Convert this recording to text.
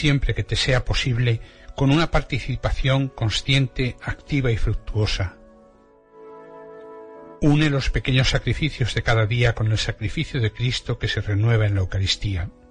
siempre que te sea posible con una participación consciente, activa y fructuosa. Une los pequeños sacrificios de cada día con el sacrificio de Cristo que se renueva en la Eucaristía.